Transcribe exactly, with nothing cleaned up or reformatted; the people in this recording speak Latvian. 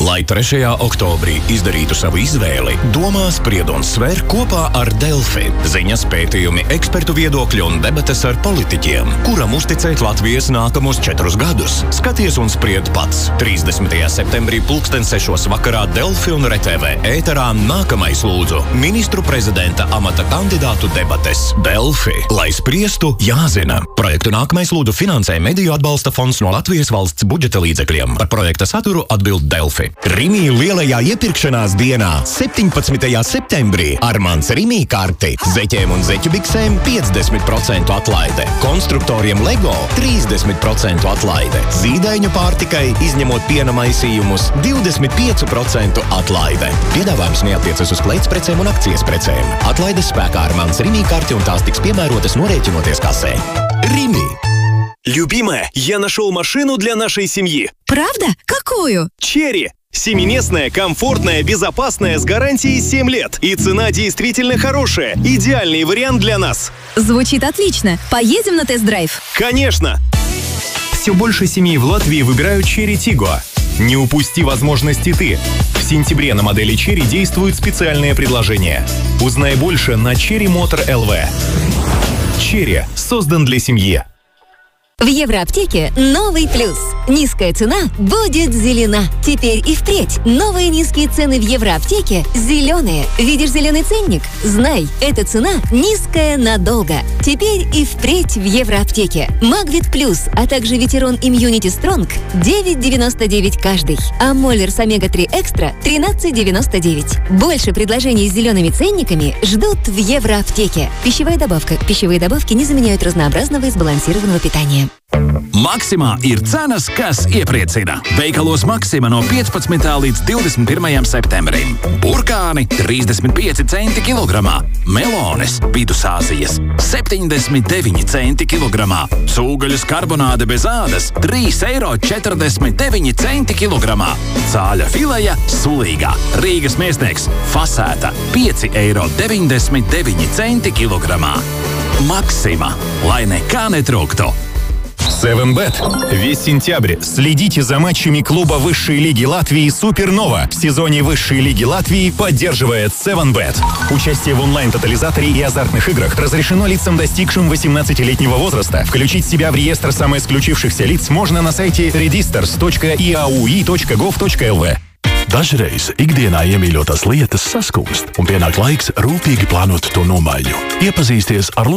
Lai trešajā oktobrī izdarītu savu izvēli, domā, spried un sver kopā ar Delfi. Ziņas, pētījumi, ekspertu viedokļi un debates ar politiķiem, kuram uzticēt Latvijas nākamos četrus gadus. Skaties un spried pats. trīsdesmitajā septembrī pulksten sešos vakarā Delfi un R T V ēterā nākamais lūdzu ministru prezidenta amata kandidātu debates. Delfi, lai spriestu, jāzina. Projektu nākamais lūdzu finansē Mediju atbalsta fonds no Latvijas valsts budžeta līdzekļiem. Par projekta saturu atbild Delfi. Rimī lielajā iepirkšanās dienā, septiņpadsmitajā septembrī, ar mans Rimī karti. Zeķiem un zeķu biksēm piecdesmit procentu atlaide. Konstruktoriem Lego trīsdesmit procentu atlaide. Zīdaiņu pārtikai, izņemot piena maisījumus, divdesmit pieci procenti atlaide. Piedāvājums neatiecas uz kleitsprecēm un akcijas precēm. Atlaides spēkā ar mans Rimī karti un tās tiks piemērotas norēķinoties kasē. Римми. Любимая, я нашел машину для нашей семьи. Правда? Какую? Черри. Семиместная, комфортная, безопасная, с гарантией семь лет. И цена действительно хорошая. Идеальный вариант для нас. Звучит отлично. Поедем на тест-драйв? Конечно. Все больше семей в Латвии выбирают Черри Тиго. Не упусти возможности ты. В сентябре на модели Черри действуют специальные предложения. Узнай больше на Черри Мотор эл ви. Черри создан для семьи. В Евроаптеке новый плюс. Низкая цена будет зелена. Теперь и впредь новые низкие цены в Евроаптеке зеленые. Видишь зеленый ценник? Знай, эта цена низкая надолго. Теперь и впредь в Евроаптеке. Магвит Плюс, а также Ветерон Имьюнити Стронг девять девяносто девять каждый. А Моллерс Омега три Экстра тринадцать девяносто девять. Больше предложений с зелеными ценниками ждут в Евроаптеке. Пищевая добавка. Пищевые добавки не заменяют разнообразного и сбалансированного питания. Maksimā ir cenas, kas iepriecina. Veikalos Maksima no piecpadsmitā līdz divdesmit pirmajam septembrim. Burkāni trīsdesmit pieci centi kilogramā. Melones Vidusāzijas septiņdesmit deviņi centi kilogramā. Cūgaļas karbonāde bez ādas trīs eiro četrdesmit deviņi centi kilogramā. Cāļa fileja sulīgā. Rīgas mēsnieks fasēta pieci eiro deviņdesmit deviņi centi kilogramā. Maksima, lai nekā netrūktu. севен бет. Весь сентябрь следите за матчами клуба высшей лиги Латвии «Супернова». В сезоне высшей лиги Латвии поддерживает севен бет. Участие в онлайн-тотализаторе и азартных играх разрешено лицам, достигшим восемнадцатилетнего возраста. Включить себя в реестр самоисключившихся лиц можно на сайте redisters точка и a u i точка gov точка эл ви. Dažreiz ikdienā iemīļotās lietas saskūst, un pienāk laiks rūpīgi plānot to nomaiņu. Iepazīsties ar